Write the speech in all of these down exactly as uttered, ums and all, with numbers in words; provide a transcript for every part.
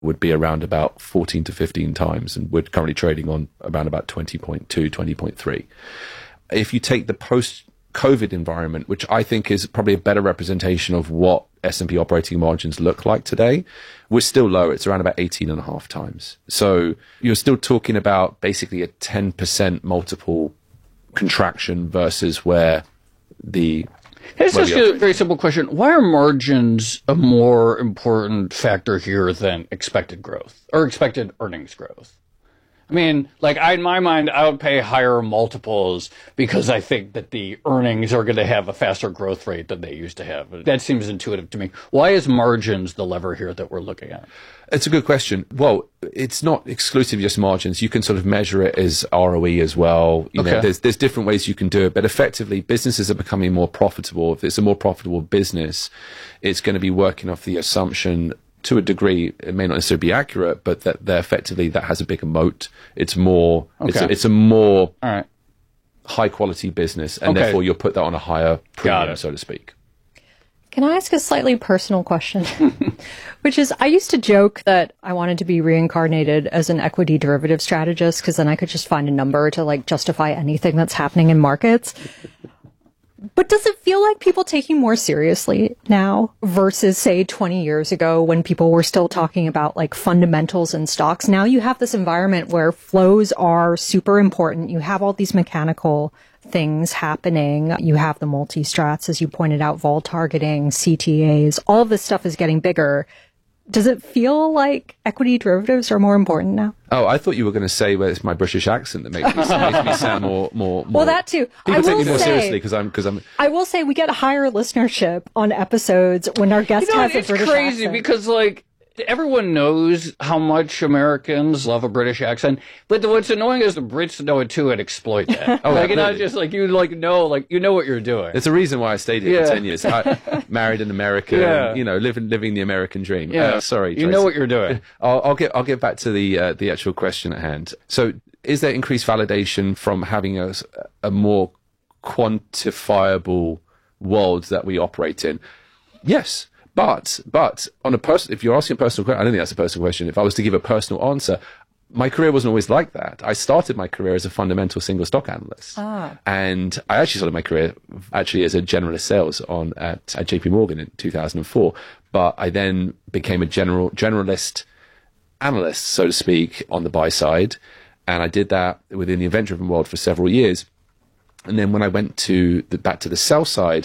would be around about fourteen to fifteen times, and we're currently trading on around about twenty point two, twenty point three. If you take the post-COVID environment, which I think is probably a better representation of what S and P operating margins look like today, we're still low. It's around about eighteen and a half times. So you're still talking about basically a ten percent multiple contraction versus where the... Can I just ask you a very simple question? Why are margins a more important factor here than expected growth or expected earnings growth? I mean, like, I, in my mind, I would pay higher multiples because I think that the earnings are going to have a faster growth rate than they used to have. That seems intuitive to me. Why is margins the lever here that we're looking at? It's a good question. Well, it's not exclusively just margins. You can sort of measure it as R O E as well. You Okay. know, there's, there's different ways you can do it, but effectively businesses are becoming more profitable. If it's a more profitable business, it's going to be working off the assumption, to a degree, it may not necessarily be accurate, but that they're effectively, that has a bigger moat. It's more, Okay. it's, a, it's a more All right. high quality business, and Okay. therefore you'll put that on a higher Got premium, it. so to speak. Can I ask a slightly personal question? Which is, I used to joke that I wanted to be reincarnated as an equity derivative strategist because then I could just find a number to like justify anything that's happening in markets. But does it feel like people take you more seriously now versus, say, twenty years ago when people were still talking about like fundamentals in stocks? Now you have this environment where flows are super important. You have all these mechanical things happening. You have the multi-strats, as you pointed out, vol targeting, C T As. All of this stuff is getting bigger. Does it feel like equity derivatives are more important now? Oh, I thought you were going to say, well, it's my British accent that makes me, makes me sound more, more, more... Well, that too. People I take will me more say, seriously because I'm, because I'm... I will say we get higher listenership on episodes when our guest You know, has a it's British crazy accent. because, like, everyone knows how much Americans love a British accent, but what's annoying is the Brits know it too and exploit that. Oh, like, you know, absolutely. just like you like know, like you know what you're doing. There's a reason why I stayed here Yeah. for ten years. I married an American, Yeah. you know, living living the American dream. Yeah. Uh, sorry, you Tracy. know what you're doing. I'll, I'll get I'll get back to the uh, the actual question at hand. So, is there increased validation from having a, a more quantifiable world that we operate in? Yes. But, but on a person, if you're asking a personal question, I don't think that's a personal question. If I was to give a personal answer, my career wasn't always like that. I started my career as a fundamental single stock analyst. Ah. And I actually started my career actually as a generalist sales on at, at J P Morgan in two thousand four. But I then became a general, generalist analyst, so to speak, on the buy side. And I did that within the event-driven world for several years. And then when I went to the, back to the sell side,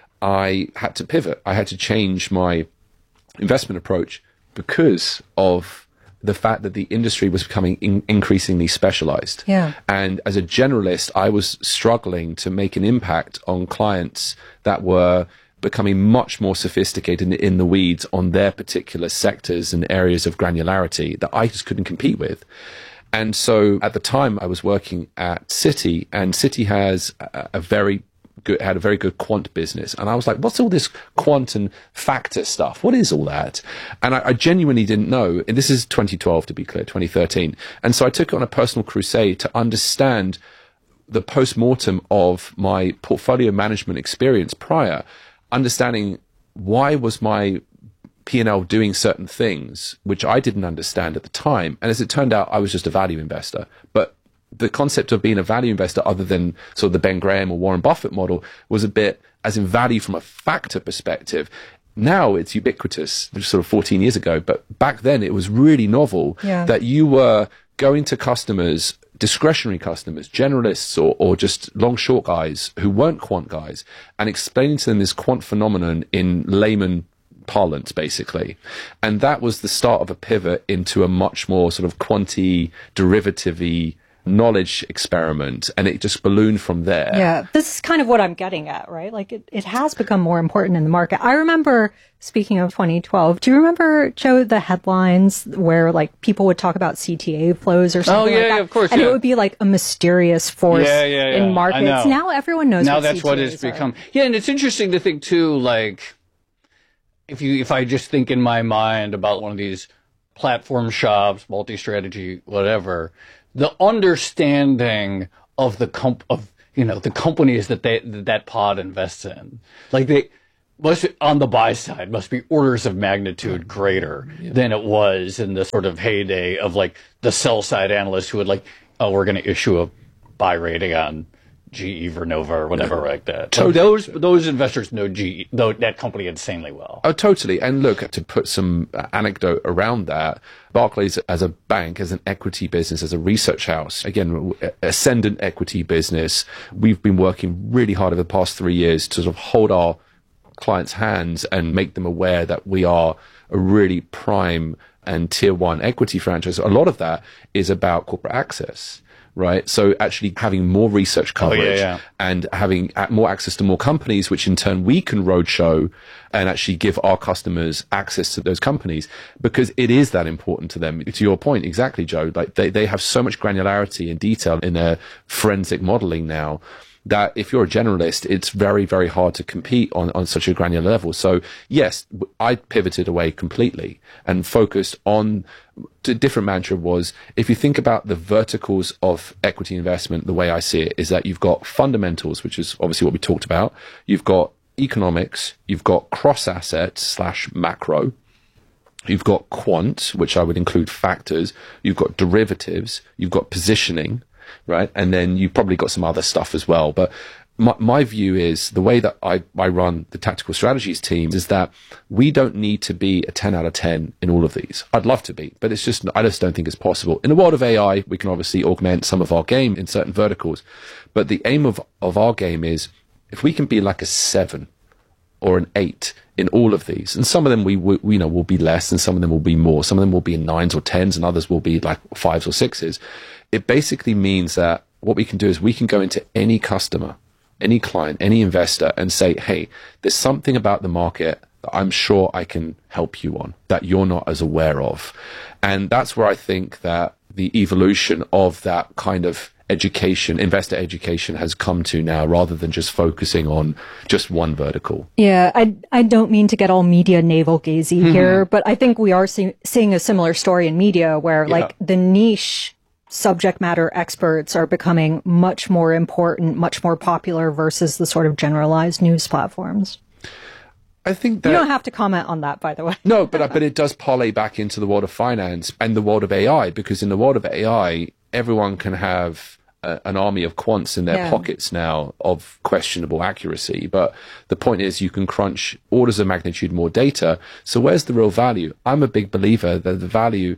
I had to pivot. I had to change my investment approach because of the fact that the industry was becoming in- increasingly specialized. Yeah. And as a generalist, I was struggling to make an impact on clients that were becoming much more sophisticated in, in the weeds on their particular sectors and areas of granularity that I just couldn't compete with. And so at the time I was working at Citi, and Citi has a, a very good, had a very good quant business. And I was like, what's all this quant and factor stuff? What is all that? And I, I genuinely didn't know. And this is twenty twelve, to be clear, twenty thirteen. And so I took it on a personal crusade to understand the post-mortem of my portfolio management experience prior, understanding why was my P and L doing certain things, which I didn't understand at the time. And as it turned out, I was just a value investor. But the concept of being a value investor, other than sort of the Ben Graham or Warren Buffett model, was a bit as in value from a factor perspective. Now it's ubiquitous, which is sort of fourteen years ago. But back then it was really novel Yeah. that you were going to customers, discretionary customers, generalists or, or just long short guys who weren't quant guys, and explaining to them this quant phenomenon in layman parlance, basically. And that was the start of a pivot into a much more sort of quanti derivative-y knowledge experiment, and it just ballooned from there. Yeah, this is kind of what I'm getting at, right? Like it, it has become more important in the market. I remember, speaking of twenty twelve, do you remember, Joe, the headlines where like people would talk about C T A flows or something Oh, yeah, like that? yeah, of course, and yeah. it would be like a mysterious force Yeah, yeah, yeah. in markets. I know. Now everyone knows Now what that's what C T As it's are. become. Yeah, and it's interesting to think too, like if you if I just think in my mind about one of these platform shops, multi-strategy, whatever, the understanding of the comp of you know the companies that they that pod invests in, like they must be, on the buy side, must be orders of magnitude greater yeah. than it was in the sort of heyday of like the sell side analysts who would like, oh, we're going to issue a buy rating on G E Vernova or whatever yeah. like that. So those those investors know G E, though that company insanely well. Oh, totally. And look, to put some anecdote around that, Barclays as a bank, as an equity business, as a research house, again, ascendant equity business, we've been working really hard over the past three years to sort of hold our clients' hands and make them aware that we are a really prime and tier one equity franchise. A lot of that is about corporate access. Right. So actually having more research coverage oh, yeah, yeah. and having more access to more companies, which in turn we can roadshow and actually give our customers access to those companies because it is that important to them. To your point, exactly, Joe, like they, they have so much granularity and detail in their forensic modeling now that if you're a generalist, it's very, very hard to compete on, on such a granular level. So yes, I pivoted away completely and focused on the different mantra was, if you think about the verticals of equity investment, the way I see it is that you've got fundamentals, which is obviously what we talked about. You've got economics, you've got cross assets slash macro. You've got quant, which I would include factors. You've got derivatives, you've got positioning, right? And then you've probably got some other stuff as well. But my, my view is the way that I, I run the tactical strategies team is that we don't need to be a ten out of ten in all of these. I'd love to be, but it's just, I just don't think it's possible. In the world of A I, we can obviously augment some of our game in certain verticals. But the aim of, of our game is if we can be like a seven or an eight in all of these, and some of them we, we you know will be less and some of them will be more. Some of them will be in nines or tens and others will be like fives or sixes. It basically means that what we can do is we can go into any customer, any client, any investor and say, hey, there's something about the market that I'm sure I can help you on that you're not as aware of. And that's where I think that the evolution of that kind of education, investor education has come to now rather than just focusing on just one vertical. Yeah, I I don't mean to get all media navel-gazy mm-hmm. here, but I think we are see, seeing a similar story in media where yeah. like the niche subject matter experts are becoming much more important, much more popular versus the sort of generalized news platforms. I think that you don't have to comment on that, by the way. No, but but it does parlay back into the world of finance and the world of A I, because in the world of A I, everyone can have a, an army of quants in their yeah. pockets now of questionable accuracy. But the point is, you can crunch orders of magnitude more data. So where's the real value? I'm a big believer that the value,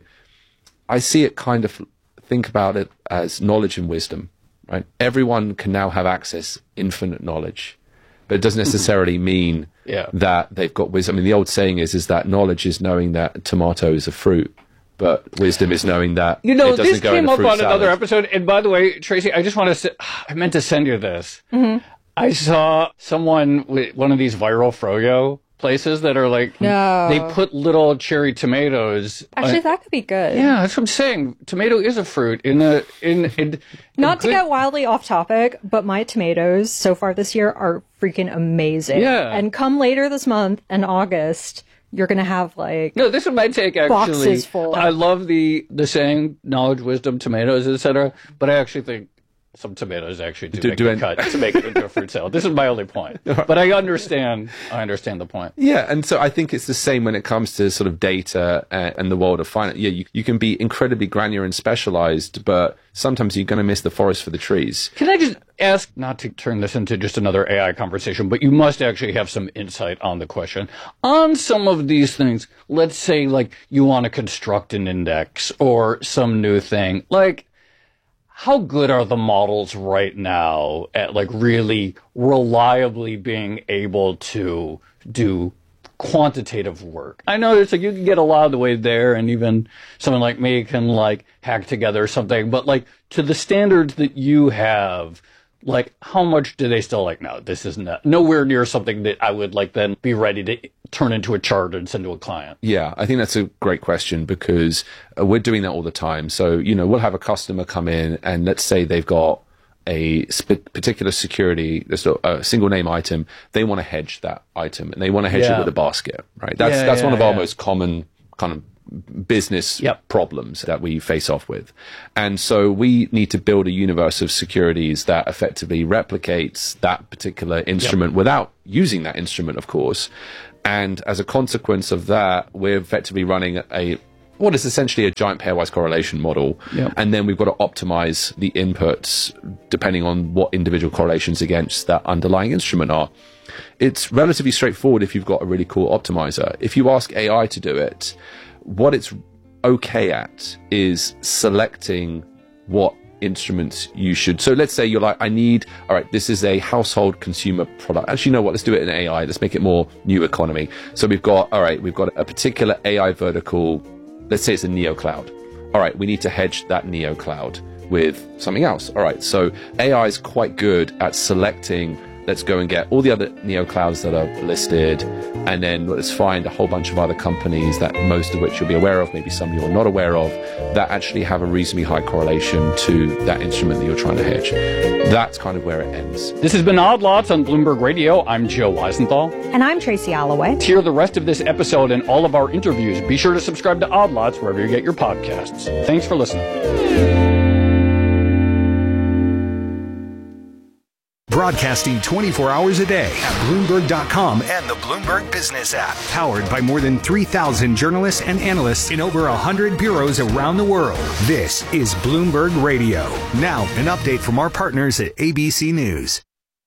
I see it kind of. Think about it as knowledge and wisdom, right? Everyone can now have access, infinite knowledge, but it doesn't necessarily mean yeah. that they've got wisdom. I mean, the old saying is, is that knowledge is knowing that a tomato is a fruit, but wisdom is knowing that you know, it doesn't this go came in a up fruit on salad. Another episode. And by the way, Tracy, I just want to, I meant to send you this. Mm-hmm. I saw someone with one of these viral froyo places that are like, no. they put little cherry tomatoes. Actually, on, that could be good. Yeah, that's what I'm saying. Tomato is a fruit in a, in, in Not a to good, get wildly off topic, but my tomatoes so far this year are freaking amazing. Yeah. And come later this month in August, you're going to have like no, this is my take actually. Boxes full. I love the, the saying, knowledge, wisdom, tomatoes, et cetera. But I actually think some tomatoes actually do, do make do the it. cut to make it into a fruit salad. This is my only point. But I understand, I understand the point. Yeah, and so I think it's the same when it comes to sort of data and, and the world of finance. Yeah, you, you can be incredibly granular and specialized, but sometimes you're going to miss the forest for the trees. Can I just ask, not to turn this into just another A I conversation, but you must actually have some insight on the question. On some of these things, let's say like you want to construct an index or some new thing, like how good are the models right now at like really reliably being able to do quantitative work? I know it's like you can get a lot of the way there, and even someone like me can like hack together something, but like to the standards that you have, like how much do they still like, no, this is not nowhere near something that I would like then be ready to turn into a chart and send to a client? Yeah, I think that's a great question because uh, we're doing that all the time. So, you know, we'll have a customer come in and let's say they've got a sp- particular security, there's a, a single name item. They want to hedge that item and they want to hedge yeah. it with a basket, right? That's, yeah, that's yeah, one of yeah. our most common kind of business yep. problems that we face off with. And so we need to build a universe of securities that effectively replicates that particular instrument yep. without using that instrument, of course. And as a consequence of that, we're effectively running a what is essentially a giant pairwise correlation model. Yep. And then we've got to optimize the inputs depending on what individual correlations against that underlying instrument are. It's relatively straightforward if you've got a really cool optimizer. If you ask A I to do it, what it's okay at is selecting what instruments you should. So let's say you're like, I need, all right, this is a household consumer product. Actually, you know what? Let's do it in A I. Let's make it more new economy. So we've got, all right, we've got a particular A I vertical. Let's say it's a NeoCloud. All right, we need to hedge that NeoCloud with something else. All right, so A I is quite good at selecting, let's go and get all the other NeoClouds that are listed, and then let's find a whole bunch of other companies that most of which you'll be aware of, maybe some you're not aware of, that actually have a reasonably high correlation to that instrument that you're trying to hedge. That's kind of where it ends. This has been Odd Lots on Bloomberg Radio. I'm Joe Weisenthal. And I'm Tracy Alloway. To hear the rest of this episode and all of our interviews, be sure to subscribe to Odd Lots wherever you get your podcasts. Thanks for listening. Broadcasting twenty-four hours a day at Bloomberg dot com and the Bloomberg Business app. Powered by more than three thousand journalists and analysts in over one hundred bureaus around the world. This is Bloomberg Radio. Now, an update from our partners at A B C News.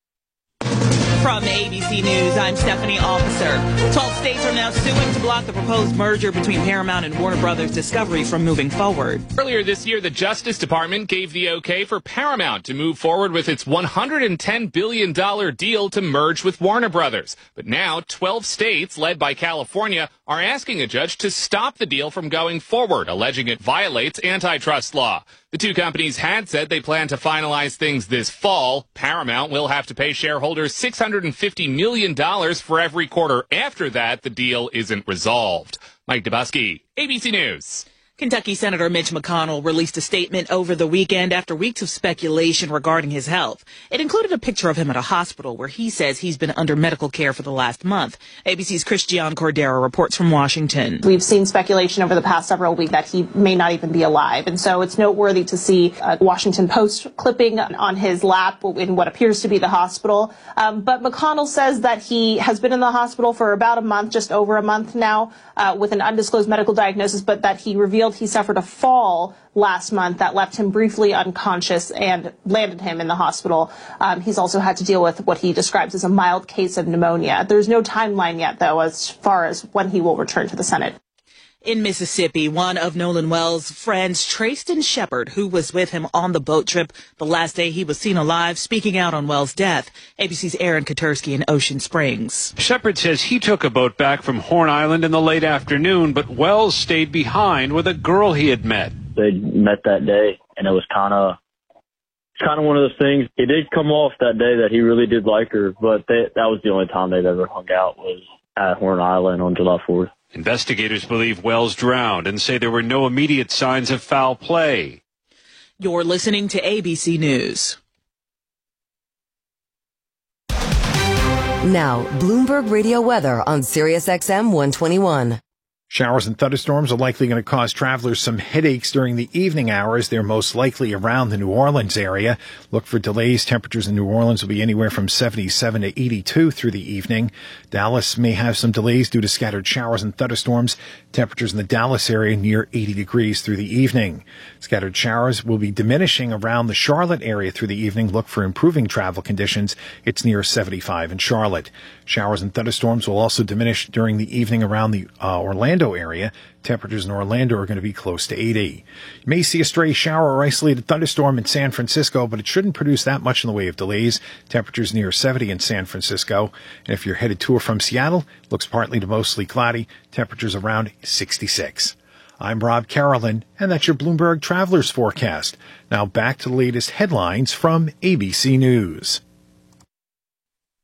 From A B C News, I'm Stephanie Officer. twelve states are now suing to block the proposed merger between Paramount and Warner Brothers Discovery from moving forward. Earlier this year, the Justice Department gave the okay for Paramount to move forward with its one hundred ten billion dollars deal to merge with Warner Brothers. But now, twelve states, led by California, are asking a judge to stop the deal from going forward, alleging it violates antitrust law. The two companies had said they plan to finalize things this fall. Paramount will have to pay shareholders six hundred fifty million dollars for every quarter after that the deal isn't resolved. Mike Dubusky, A B C News. Kentucky Senator Mitch McConnell released a statement over the weekend after weeks of speculation regarding his health. It included a picture of him at a hospital where he says he's been under medical care for the last month. A B C's Christiane Cordero reports from Washington. We've seen speculation over the past several weeks that he may not even be alive. And so it's noteworthy to see a Washington Post clipping on his lap in what appears to be the hospital. Um, but McConnell says that he has been in the hospital for about a month, just over a month now, uh, with an undisclosed medical diagnosis, but that he revealed he suffered a fall last month that left him briefly unconscious and landed him in the hospital. Um, he's also had to deal with what he describes as a mild case of pneumonia. There's no timeline yet, though, as far as when he will return to the Senate. In Mississippi, one of Nolan Wells' friends, Trayston Shepard, who was with him on the boat trip the last day he was seen alive, speaking out on Wells' death. A B C's Aaron Katursky in Ocean Springs. Shepard says he took a boat back from Horn Island in the late afternoon, but Wells stayed behind with a girl he had met. They met that day, and it was kind of kind of one of those things. It did come off that day that he really did like her, but they, that was the only time they'd ever hung out was at Horn Island on July fourth. Investigators believe Wells drowned and say there were no immediate signs of foul play. You're listening to A B C News. Now, Bloomberg Radio weather on Sirius X M one twenty-one. Showers and thunderstorms are likely going to cause travelers some headaches during the evening hours. They're most likely around the New Orleans area. Look for delays. Temperatures in New Orleans will be anywhere from seventy-seven to eighty-two through the evening. Dallas may have some delays due to scattered showers and thunderstorms. Temperatures in the Dallas area near eighty degrees through the evening. Scattered showers will be diminishing around the Charlotte area through the evening. Look for improving travel conditions. It's near seventy-five in Charlotte. Showers and thunderstorms will also diminish during the evening around the uh, Orlando area. Temperatures in Orlando are going to be close to eighty. You may see a stray shower or isolated thunderstorm in San Francisco, but it shouldn't produce that much in the way of delays. Temperatures near seventy in San Francisco. And if you're headed to or from Seattle, looks partly to mostly cloudy. Temperatures around sixty-six. I'm Rob Carolyn, and that's your Bloomberg Travelers Forecast. Now back to the latest headlines from A B C News.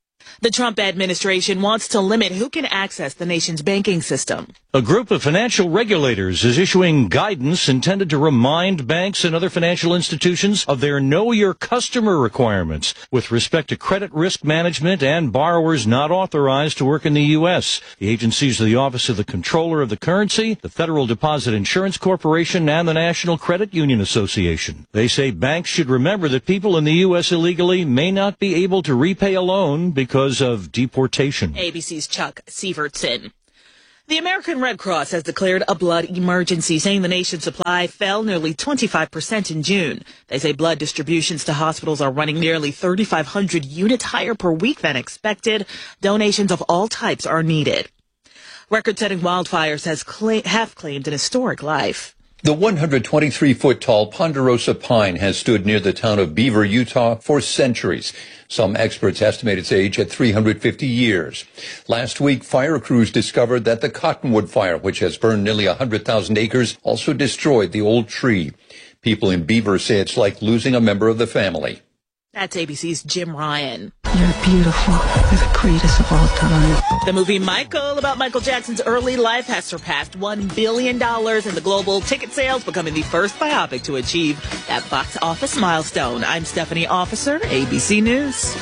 The Trump administration wants to limit who can access the nation's banking system. A group of financial regulators is issuing guidance intended to remind banks and other financial institutions of their Know Your Customer requirements with respect to credit risk management and borrowers not authorized to work in the U S. The agencies are the Office of the Comptroller of the Currency, the Federal Deposit Insurance Corporation, and the National Credit Union Association. They say banks should remember that people in the U S illegally may not be able to repay a loan because of deportation. A B C's Chuck Sievertson. The American Red Cross has declared a blood emergency, saying the nation's supply fell nearly twenty-five percent in June. They say blood distributions to hospitals are running nearly thirty-five hundred units higher per week than expected. Donations of all types are needed. Record-setting wildfires has cla- have claimed an historic life. The one hundred twenty-three foot tall ponderosa pine has stood near the town of Beaver, Utah for centuries. Some experts estimate its age at three hundred fifty years. Last week, fire crews discovered that the Cottonwood Fire, which has burned nearly one hundred thousand acres, also destroyed the old tree. People in Beaver say it's like losing a member of the family. That's A B C's Jim Ryan. You're beautiful. You're the greatest of all time. The movie Michael, about Michael Jackson's early life, has surpassed one billion dollars in the global ticket sales, becoming the first biopic to achieve that box office milestone. I'm Stephanie Officer, A B C News.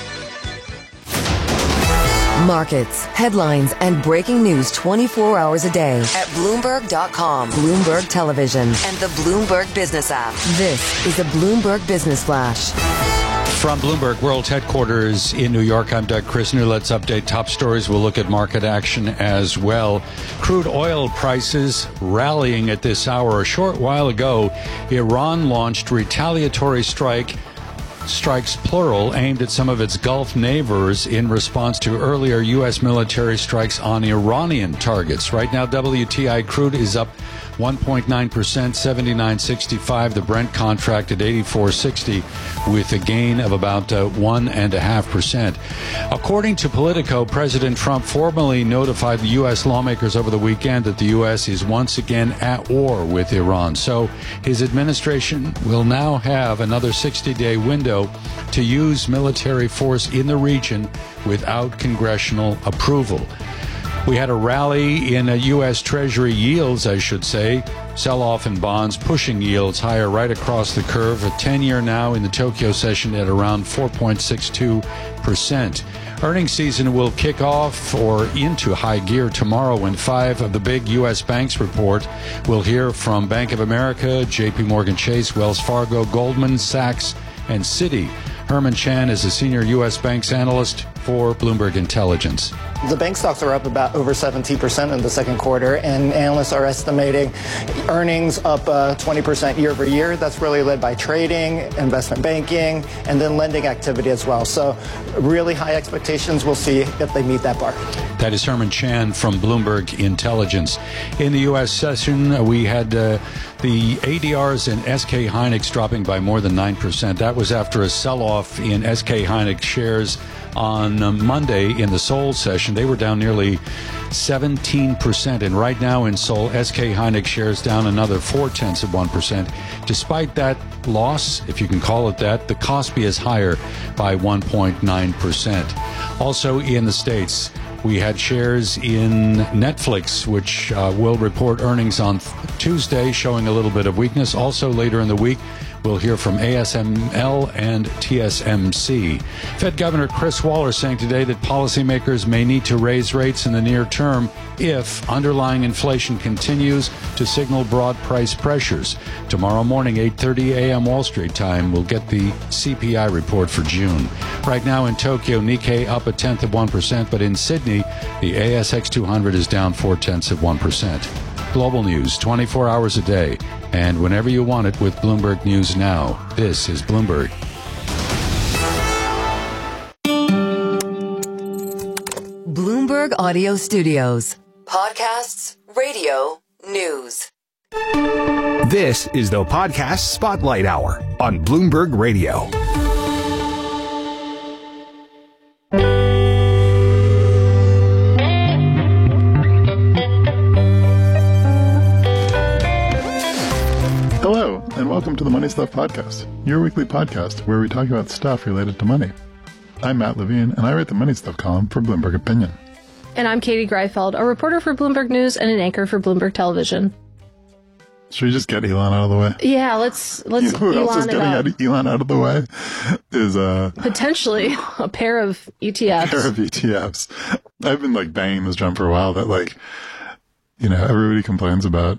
Markets, headlines, and breaking news twenty-four hours a day at Bloomberg dot com, Bloomberg Television, and the Bloomberg Business app. This is a Bloomberg Business Flash. From Bloomberg World Headquarters in New York, I'm Doug Krisner. Let's update top stories. We'll look at market action as well. Crude oil prices rallying at this hour. A short while ago, Iran launched retaliatory strike strikes, plural, aimed at some of its Gulf neighbors in response to earlier U S military strikes on Iranian targets. Right now, W T I crude is up one point nine percent, seventy-nine sixty-five. The Brent contract at eighty-four sixty with a gain of about uh, one and a half percent. According to Politico, President Trump formally notified the U S lawmakers over the weekend that the U S is once again at war with Iran. So his administration will now have another sixty-day window to use military force in the region without congressional approval. We had a rally in uh, U S. Treasury yields, I should say. Sell-off in bonds, pushing yields higher right across the curve. A ten-year now in the Tokyo session at around four point six two percent. Earnings season will kick off or into high gear tomorrow when five of the big U S banks report. We'll hear from Bank of America, J P Morgan Chase, Wells Fargo, Goldman Sachs, and Citi. Herman Chan is a senior U S banks analyst for Bloomberg Intelligence. The bank stocks are up about over seventeen percent in the second quarter, and analysts are estimating earnings up uh, twenty percent year over year. That's really led by trading, investment banking, and then lending activity as well. So really high expectations. We'll see if they meet that bar. That is Herman Chan from Bloomberg Intelligence. In the U S session, we had uh, the A D Rs and S K Hynix dropping by more than nine percent. That was after a sell-off in S K Hynix shares on Monday in the Seoul session. They were down nearly seventeen percent. And right now in Seoul, S K Hynix shares down another four-tenths of one percent. Despite that loss, if you can call it that, the Kospi is higher by one point nine percent. Also in the States, we had shares in Netflix, which uh, will report earnings on th- Tuesday, showing a little bit of weakness. Also later in the week, we'll hear from A S M L and T S M C. Fed Governor Chris Waller saying today that policymakers may need to raise rates in the near term if underlying inflation continues to signal broad price pressures. Tomorrow morning, eight thirty a.m. Wall Street time, we'll get the C P I report for June. Right now in Tokyo, Nikkei up a tenth of one percent, but in Sydney, the A S X two hundred is down four-tenths of one percent. Global news, twenty-four hours a day, and whenever you want it with Bloomberg News Now. This is Bloomberg. Bloomberg Audio Studios. Podcasts, radio, news. This is the Podcast Spotlight Hour on Bloomberg Radio. And welcome to the Money Stuff Podcast, your weekly podcast where we talk about stuff related to money. I'm Matt Levine, and I write the Money Stuff column for Bloomberg Opinion. And I'm Katie Greifeld, a reporter for Bloomberg News and an anchor for Bloomberg Television. Should we just get Elon out of the way? Yeah, let's let's you know who Elon else is it getting up. out, Elon out of the way is uh, potentially a pair of E T Fs. A pair of E T Fs. I've been like banging this drum for a while that like, you know, everybody complains about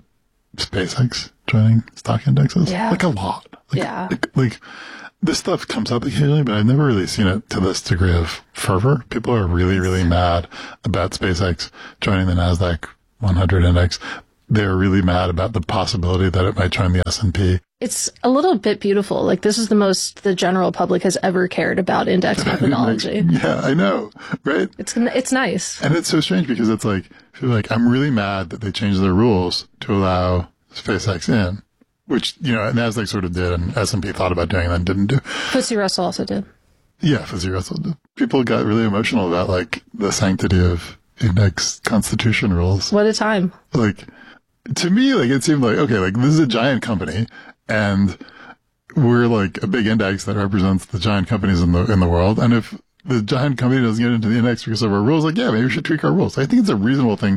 SpaceX joining stock indexes. Yeah. Like a lot. Like, yeah. Like, like this stuff comes up occasionally, but I've never really seen it to this degree of fervor. People are really, really mad about SpaceX joining the NASDAQ one hundred index. They're really mad about the possibility that it might join the S and P. It's a little bit beautiful. Like, this is the most the general public has ever cared about index methodology. Yeah, I know, right? It's it's nice. And it's so strange because it's like, feel like I'm really mad that they changed their rules to allow SpaceX in, which, you know, NASDAQ sort of did and S and P thought about doing and then didn't do. F T S E Russell also did. Yeah, F T S E Russell did. People got really emotional about, like, the sanctity of index constitution rules. What a time. Like, to me, like, it seemed like, okay, like, this is a giant company, and we're, like, a big index that represents the giant companies in the in the world, and if the giant company doesn't get into the index because of our rules, like, yeah, maybe we should tweak our rules. I think it's a reasonable thing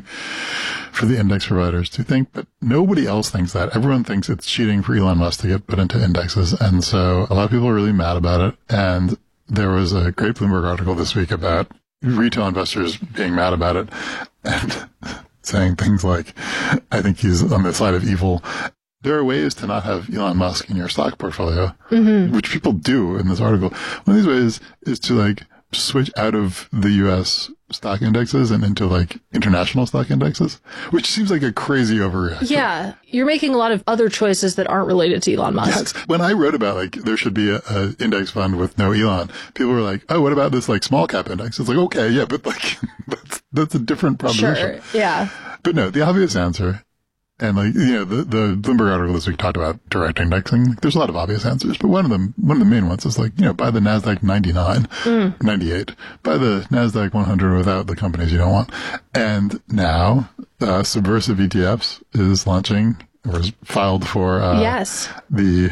for the index providers to think, but nobody else thinks that. Everyone thinks it's cheating for Elon Musk to get put into indexes, and so a lot of people are really mad about it, and there was a great Bloomberg article this week about retail investors being mad about it, and saying things like, I think he's on the side of evil. There are ways to not have Elon Musk in your stock portfolio, mm-hmm. which people do in this article. One of these ways is to like switch out of the U S stock indexes and into like international stock indexes, which seems like a crazy overreaction. Yeah. You're making a lot of other choices that aren't related to Elon Musk. Yes. When I wrote about like there should be a, a index fund with no Elon, people were like, oh, what about this like small cap index? It's like, okay, yeah, but like that's, that's a different proposition. Sure. Yeah. But no, the obvious answer, and like, you know, the, the Bloomberg article this week talked about direct indexing. There's a lot of obvious answers, but one of them, one of the main ones is like, you know, buy the NASDAQ ninety-nine, mm. ninety-eight, buy the NASDAQ one hundred without the companies you don't want. And now, uh, Subversive E T Fs is launching, or is filed for, uh, yes. the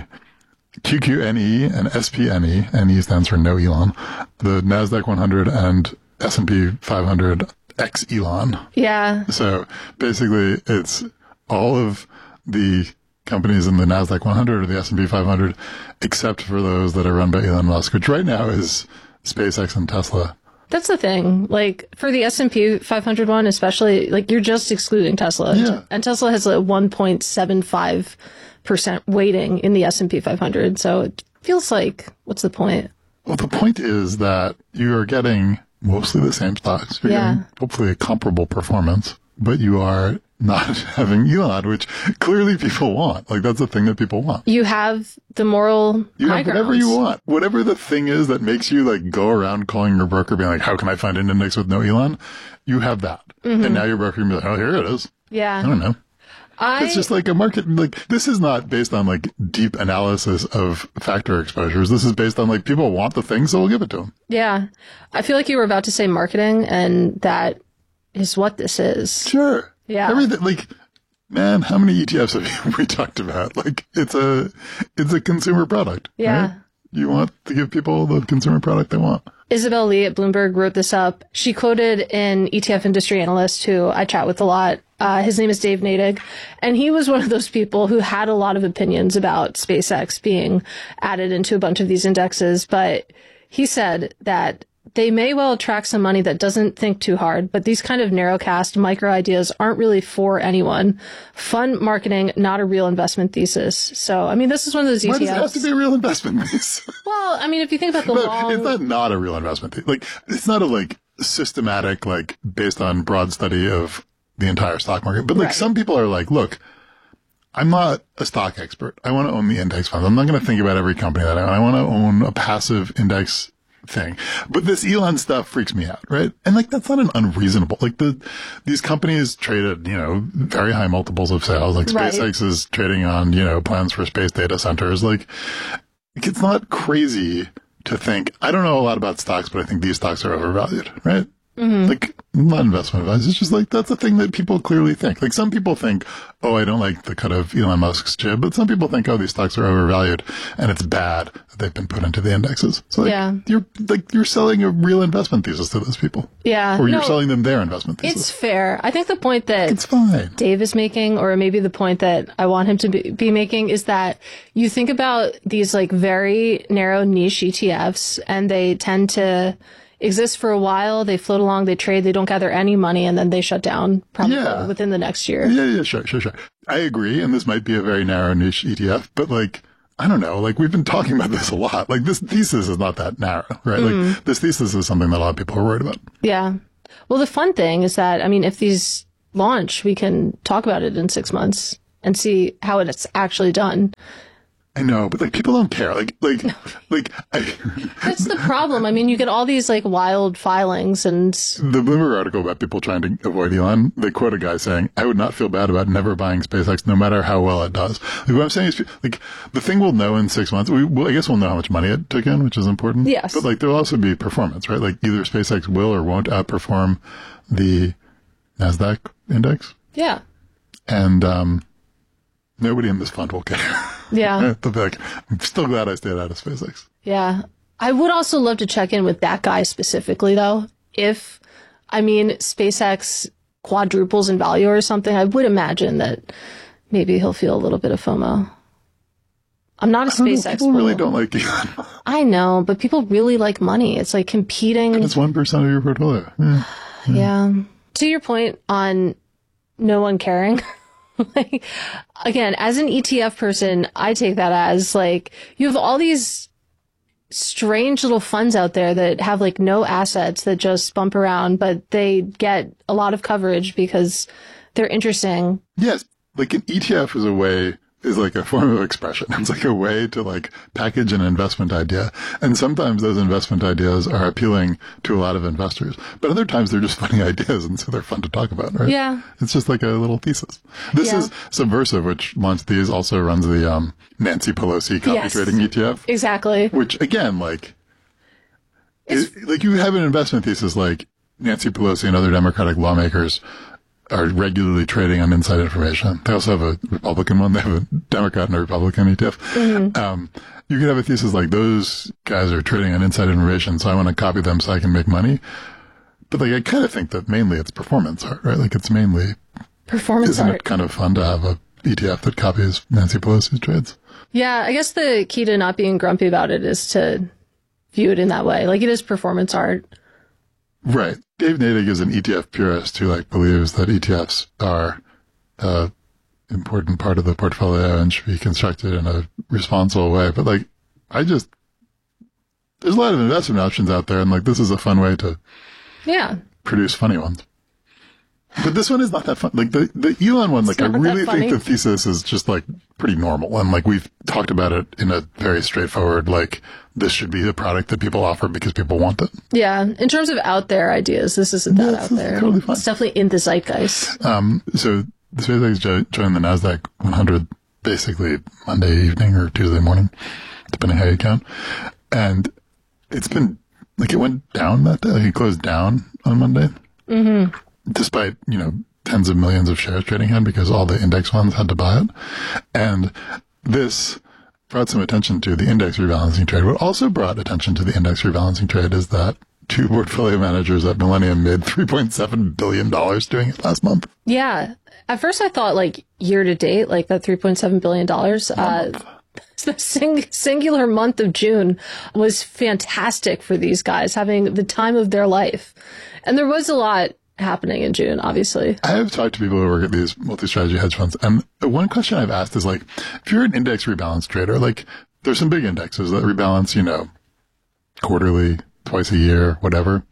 Q Q N E and S P N E, N E stands for no Elon, the NASDAQ one hundred and S and P five hundred X Elon. Yeah. So basically it's all of the companies in the NASDAQ one hundred or the S and P five hundred, except for those that are run by Elon Musk, which right now is SpaceX and Tesla. That's the thing. Like, for the S and P five hundred one, especially, like, you're just excluding Tesla. Yeah. And Tesla has a one point seven five percent weighting in the S and P five hundred. So it feels like, what's the point? Well, the point is that you are getting mostly the same stocks. You're yeah. getting hopefully a comparable performance, but you are not having Elon, which clearly people want. Like, that's the thing that people want. You have the moral You high have whatever grounds. you want. Whatever the thing is that makes you, like, go around calling your broker being like, how can I find an index with no Elon? You have that. Mm-hmm. And now your broker can be like, oh, here it is. Yeah. I don't know. I... It's just like a market, like, this is not based on, like, deep analysis of factor exposures. This is based on, like, people want the thing, so we'll give it to them. Yeah. I feel like you were about to say marketing, and that is what this is. Sure. Yeah. Everything, like, man, how many E T Fs have we talked about? Like, it's a, it's a consumer product. Yeah. Right? You want to give people the consumer product they want. Isabel Lee at Bloomberg wrote this up. She quoted an E T F industry analyst who I chat with a lot. Uh, his name is Dave Nadig, and he was one of those people who had a lot of opinions about SpaceX being added into a bunch of these indexes, but he said that they may well attract some money that doesn't think too hard, but these kind of narrowcast micro ideas aren't really for anyone. Fun marketing, not a real investment thesis. So, I mean, this is one of those E T Fs. Why does it have to be a real investment thesis? Well, I mean, if you think about the no, long... It's not not a real investment thesis. Like, it's not a, like, systematic, like, based on broad study of the entire stock market. But, like, Right. some people are like, look, I'm not a stock expert. I want to own the index funds. I'm not going to think about every company that I own. I want to own a passive index thing. But this Elon stuff freaks me out, right? And like, that's not an unreasonable, like the, these companies traded, you know, very high multiples of sales. Like Right. SpaceX is trading on, you know, plans for space data centers. Like, it's not crazy to think, I don't know a lot about stocks, but I think these stocks are overvalued, right? Mm-hmm. Like, not investment advice. It's just like, that's a thing that people clearly think. Like, some people think, oh, I don't like the cut of Elon Musk's jib, but some people think, oh, these stocks are overvalued and it's bad that they've been put into the indexes. So, like, yeah. you're, like, you're selling a real investment thesis to those people. Yeah. Or you're no, selling them their investment thesis. It's fair. I think the point that it's fine. Dave is making, or maybe the point that I want him to be, be making, is that you think about these, like, very narrow niche E T Fs, and they tend to exist for a while, they float along, they trade, they don't gather any money, and then they shut down probably yeah. within the next year. Yeah, yeah, sure, sure, sure. I agree, and this might be a very narrow niche E T F, but like, I don't know, like we've been talking about this a lot. Like this thesis is not that narrow, right? Mm. Like this thesis is something that a lot of people are worried about. Yeah. Well, the fun thing is that, I mean, if these launch, we can talk about it in six months and see how it's actually done. I know, but like people don't care. Like, like, like. I, That's the problem. I mean, you get all these like wild filings, and the Bloomberg article about people trying to avoid Elon. They quote a guy saying, "I would not feel bad about never buying SpaceX, no matter how well it does." Like, what I'm saying is, like, the thing we'll know in six months. We, well, I guess we'll know how much money it took in, which is important. Yes. But like, there'll also be performance, right? Like, either SpaceX will or won't outperform the NASDAQ index. Yeah. And um, nobody in this fund will care. Yeah. They'll be like, I'm still glad I stayed out of SpaceX. Yeah. I would also love to check in with that guy specifically, though. If, I mean, SpaceX quadruples in value or something, I would imagine that maybe he'll feel a little bit of FOMO. I'm not a SpaceX. People bull. really don't like Elon. I know, but people really like money. It's like competing. And it's one percent of your portfolio. Yeah. yeah. yeah. To your point on no one caring. Like, again, as an E T F person, I take that as like, you have all these strange little funds out there that have like no assets that just bump around, but they get a lot of coverage because they're interesting. Yes. Like an E T F is a way, is like a form of expression. It's like a way to like package an investment idea. And sometimes those investment ideas are appealing to a lot of investors, but other times they're just funny ideas. And so they're fun to talk about, right? Yeah. It's just like a little thesis. This yeah. is Subversive, which launched these, also runs the, um, Nancy Pelosi copy yes. trading E T F. Exactly. Which again, like, it, like you have an investment thesis like Nancy Pelosi and other Democratic lawmakers are regularly trading on inside information. They also have a Republican one. They have a Democrat and a Republican E T F. Mm-hmm. Um, you could have a thesis like those guys are trading on inside information, so I want to copy them so I can make money. But like, I kind of think that mainly it's performance art, right? Like it's mainly performance isn't art. It kind of fun to have a E T F that copies Nancy Pelosi's trades? Yeah, I guess the key to not being grumpy about it is to view it in that way. Like it is performance art. Right. Dave Nadig is an E T F purist who like believes that E T Fs are a important part of the portfolio and should be constructed in a responsible way. But like, I just, there's a lot of investment options out there, and like this is a fun way to yeah produce funny ones. But this one is not that fun. Like the, the Elon one, like I really think the thesis is just like pretty normal. And like we've talked about it in a very straightforward, like this should be the product that people offer because people want it. Yeah. In terms of out there ideas, this isn't that yeah, out there. Totally fine. It's definitely in the zeitgeist. Um, so the SpaceX jo- joined the NASDAQ one hundred basically Monday evening or Tuesday morning, depending how you count. And it's been like it went down that day. Like it closed down on Monday. Mm-hmm. Despite, you know, tens of millions of shares trading in because all the index funds had to buy it. And this brought some attention to the index rebalancing trade. What also brought attention to the index rebalancing trade is that two portfolio managers at Millennium made three point seven billion dollars doing it last month. Yeah. At first I thought like year to date, like that three point seven billion dollars. Uh, the sing- singular month of June was fantastic for these guys, having the time of their life. And there was a lot happening in June, obviously. I have talked to people who work at these multi-strategy hedge funds, and one question I've asked is like, if you're an index rebalance trader, like there's some big indexes that rebalance, you know, quarterly, twice a year, whatever.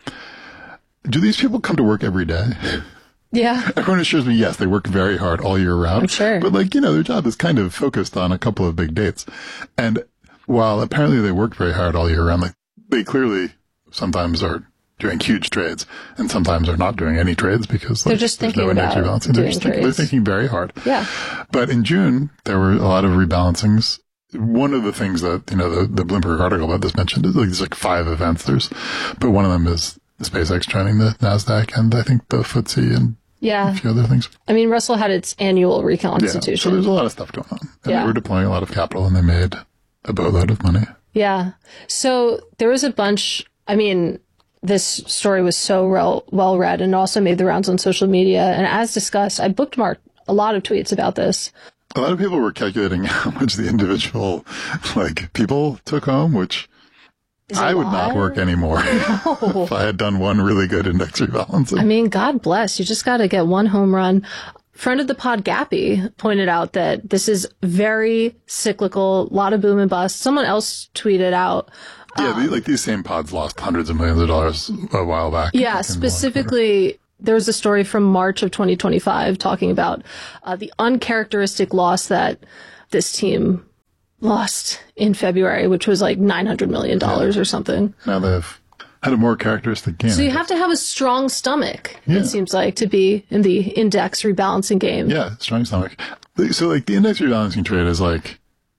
Do these people come to work every day? Yeah. Everyone assures me, yes, they work very hard all year round. I'm sure. But like, you know, their job is kind of focused on a couple of big dates. And while apparently they work very hard all year round, like they clearly sometimes are doing huge trades and sometimes are not doing any trades because like, they're just there's thinking no index about rebalancing. They're, doing just thinking, they're thinking very hard. Yeah. But in June, there were a lot of rebalancings. One of the things that, you know, the, the Bloomberg article about this mentioned is like, there's like five events. There's, but one of them is SpaceX joining the NASDAQ and I think the F T S E and Yeah. a few other things. I mean, Russell had its annual reconstitution. Yeah, so there's a lot of stuff going on. And Yeah. they were deploying a lot of capital and they made a boatload of money. Yeah. So there was a bunch, I mean, this story was so well, well read and also made the rounds on social media. And as discussed, I bookmarked a lot of tweets about this. A lot of people were calculating how much the individual, like, people took home, which I would not work anymore No. if I had done one really good index rebalancing. I mean, God bless. You just got to get one home run. Friend of the pod, Gappy, pointed out that this is very cyclical, a lot of boom and bust. Someone else tweeted out. Yeah, um, the, like these same pods lost hundreds of millions of dollars a while back. Yeah, specifically, there was a story from March of twenty twenty-five talking about uh, the uncharacteristic loss that this team lost in February, which was like nine hundred million dollars yeah. or something. Now they've had a more characteristic gain. So you have to have a strong stomach, yeah. it seems like, to be in the index rebalancing game. Yeah, strong stomach. So like the index rebalancing trade is like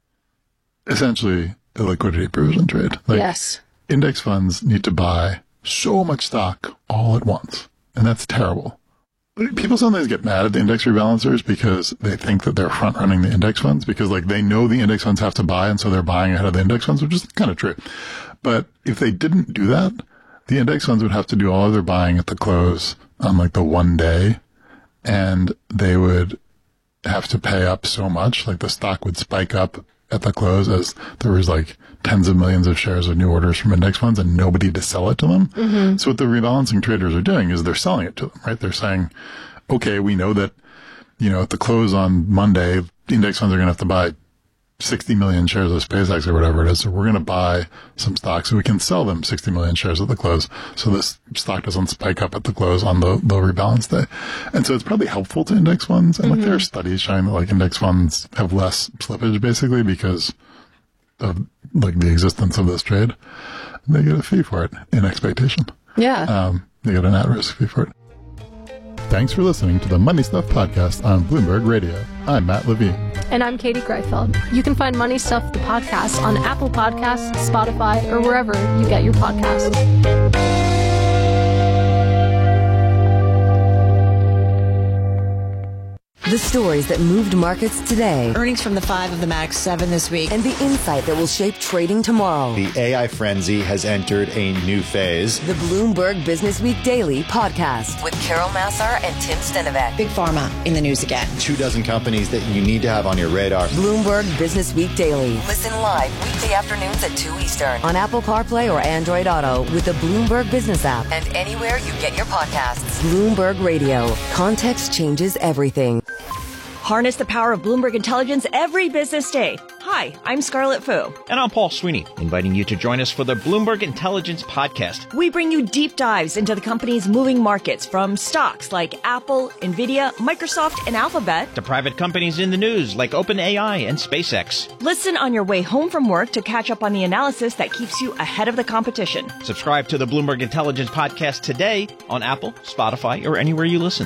essentially a liquidity provision trade. Like, yes. Index funds need to buy so much stock all at once. And that's terrible. People sometimes get mad at the index rebalancers because they think that they're front running the index funds because like they know the index funds have to buy and so they're buying ahead of the index funds, which is kind of true. But if they didn't do that, the index funds would have to do all of their buying at the close on like the one day and they would have to pay up so much, like the stock would spike up at the close as there was like tens of millions of shares of new orders from index funds and nobody to sell it to them. Mm-hmm. So what the rebalancing traders are doing is they're selling it to them, right? They're saying, okay, we know that, you know, at the close on Monday, index funds are going to have to buy sixty million shares of SpaceX or whatever it is. So we're going to buy some stock so we can sell them sixty million shares at the close. So this stock doesn't spike up at the close on the, the rebalance day. And so it's probably helpful to index funds. And mm-hmm. like there are studies showing that like index funds have less slippage basically because of like the existence of this trade. They get a fee for it in expectation. Yeah. Um, they get an at-risk fee for it. Thanks for listening to the Money Stuff Podcast on Bloomberg Radio. I'm Matt Levine. And I'm Katie Greifeld. You can find Money Stuff, the podcast, on Apple Podcasts, Spotify, or wherever you get your podcasts. The stories that moved markets today. Earnings from the five of the Max seven this week. And the insight that will shape trading tomorrow. The A I frenzy has entered a new phase. The Bloomberg Business Week Daily podcast with Carol Massar and Tim Stenovec. Big Pharma in the news again. Two dozen companies that you need to have on your radar. Bloomberg Business Week Daily. Listen live weekday afternoons at two Eastern on Apple CarPlay or Android Auto with the Bloomberg Business app and anywhere you get your podcasts. Bloomberg Radio. Context changes everything. Harness the power of Bloomberg Intelligence every business day. Hi, I'm Scarlett Fu. And I'm Paul Sweeney, inviting you to join us for the Bloomberg Intelligence Podcast. We bring you deep dives into the company's moving markets, from stocks like Apple, Nvidia, Microsoft, and Alphabet, to private companies in the news like OpenAI and SpaceX. Listen on your way home from work to catch up on the analysis that keeps you ahead of the competition. Subscribe to the Bloomberg Intelligence Podcast today on Apple, Spotify, or anywhere you listen.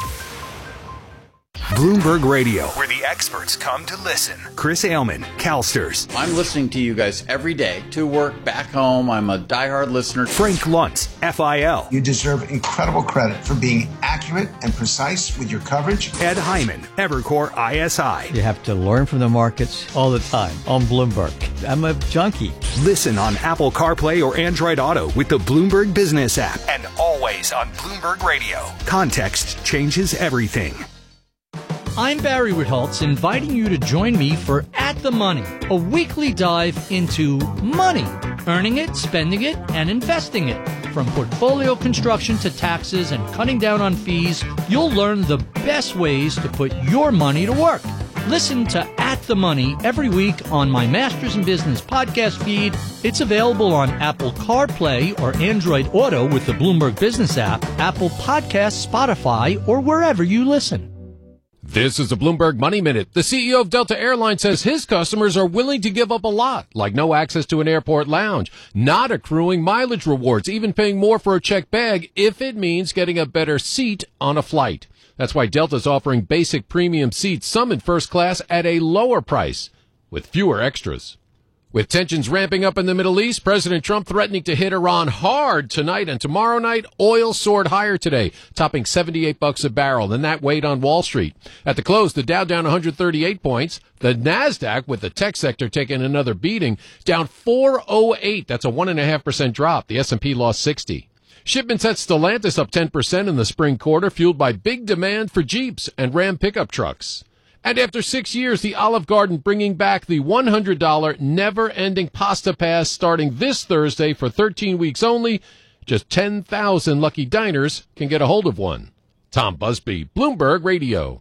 Bloomberg Radio, where the experts come to listen. Chris Ailman, CalSTRS. I'm listening to you guys every day to work, back home. I'm a diehard listener. Frank Luntz, F I L. You deserve incredible credit for being accurate and precise with your coverage. Ed Hyman, Evercore I S I. You have to learn from the markets all the time on Bloomberg. I'm a junkie. Listen on Apple CarPlay or Android Auto with the Bloomberg Business app, and always on Bloomberg Radio. Context changes everything. I'm Barry Ritholtz, inviting you to join me for At the Money, a weekly dive into money, earning it, spending it, and investing it. From portfolio construction to taxes and cutting down on fees, you'll learn the best ways to put your money to work. Listen to At the Money every week on my Masters in Business podcast feed. It's available on Apple CarPlay or Android Auto with the Bloomberg Business app, Apple Podcasts, Spotify, or wherever you listen. This is a Bloomberg Money Minute. The C E O of Delta Airlines says his customers are willing to give up a lot, like no access to an airport lounge, not accruing mileage rewards, even paying more for a checked bag if it means getting a better seat on a flight. That's why Delta's offering basic premium seats, some in first class, at a lower price, with fewer extras. With tensions ramping up in the Middle East, President Trump threatening to hit Iran hard tonight and tomorrow night, oil soared higher today, topping seventy-eight bucks a barrel, and that weighed on Wall Street. At the close, the Dow down one hundred thirty-eight points, the NASDAQ, with the tech sector taking another beating, down four oh eight. That's a one point five percent drop. The S and P lost sixty. Shipments at Stellantis up ten percent in the spring quarter, fueled by big demand for Jeeps and Ram pickup trucks. And after six years, the Olive Garden bringing back the one hundred dollars never-ending pasta pass starting this Thursday for thirteen weeks only. Just ten thousand lucky diners can get a hold of one. Tom Busby, Bloomberg Radio.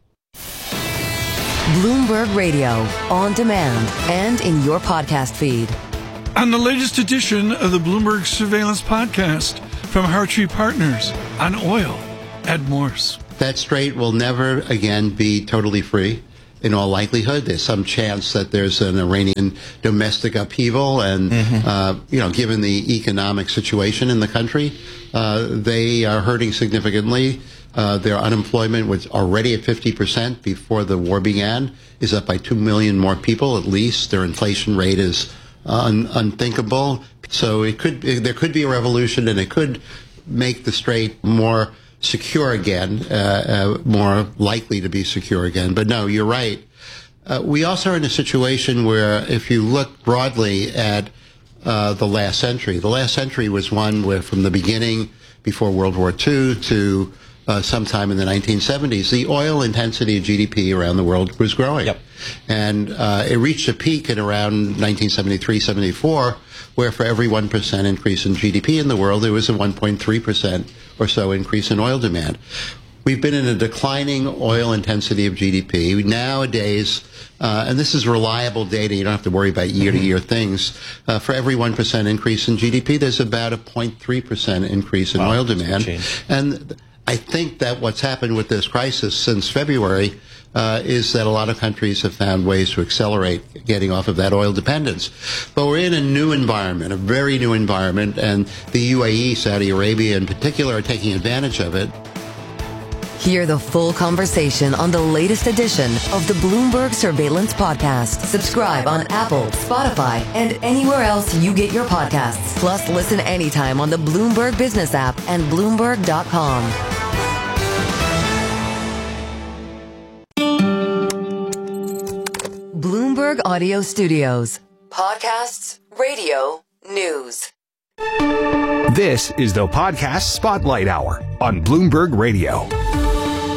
Bloomberg Radio, on demand and in your podcast feed. On the latest edition of the Bloomberg Surveillance Podcast from Hartree Partners on oil, Ed Morse. That strait will never again be totally free. In all likelihood, there's some chance that there's an Iranian domestic upheaval, and mm-hmm. uh, you know, given the economic situation in the country, uh, they are hurting significantly. Uh, their unemployment was already at fifty percent before the war began, is up by two million more people at least. Their inflation rate is un- unthinkable. So it could there could be a revolution, and it could make the strait more secure again, uh, uh, more likely to be secure again. But no, you're right. Uh, we also are in a situation where if you look broadly at uh, the last century, the last century was one where from the beginning, before World War Two to uh, sometime in the nineteen seventies, the oil intensity of G D P around the world was growing. Yep. And uh, it reached a peak at around nineteen seventy-three, seventy-four, where for every one percent increase in G D P in the world, there was a one point three percent or so increase in oil demand. We've been in a declining oil intensity of G D P. Nowadays, uh, and this is reliable data, you don't have to worry about year-to-year things, uh, for every one percent increase in G D P, there's about a zero point three percent increase in wow, oil demand. And I think that what's happened with this crisis since February uh, is that a lot of countries have found ways to accelerate getting off of that oil dependence. But we're in a new environment, a very new environment, and the U A E, Saudi Arabia in particular, are taking advantage of it. Hear the full conversation on the latest edition of the Bloomberg Surveillance Podcast. Subscribe on Apple, Spotify, and anywhere else you get your podcasts. Plus, listen anytime on the Bloomberg Business app and Bloomberg dot com. Bloomberg Audio Studios. Podcasts, radio, news. This is the Podcast Spotlight Hour on Bloomberg Radio.